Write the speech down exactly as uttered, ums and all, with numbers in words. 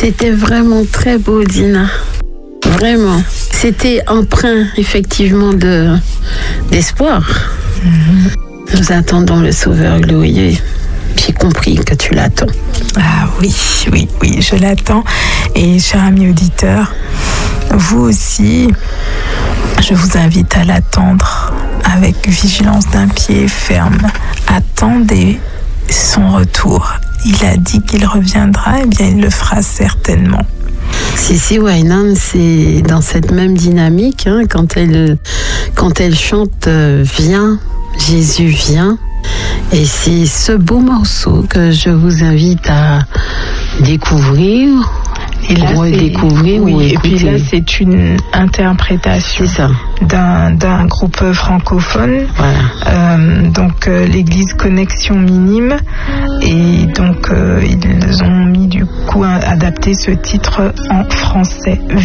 C'était vraiment très beau, Dina. Vraiment. C'était empreint, effectivement, de, d'espoir. Mm-hmm. Nous attendons le Sauveur glorieux. J'ai compris que tu l'attends. Ah oui, oui, oui, je l'attends. Et chers amis auditeurs, vous aussi, je vous invite à l'attendre avec vigilance d'un pied ferme. Attendez son retour. Il a dit qu'il reviendra, et bien il le fera certainement. Cissy Wynans, c'est dans cette même dynamique, hein, quand elle, quand elle chante euh, « Viens, Jésus vient ». Et c'est ce beau morceau que je vous invite à découvrir. Et là, redécouvrir oui, ou et écouter. puis là, c'est une interprétation d'un, d'un groupe francophone. Voilà. Euh, donc, euh, l'église Connexion Minime. Et donc, euh, ils ont mis du coup à adapter ce titre en français.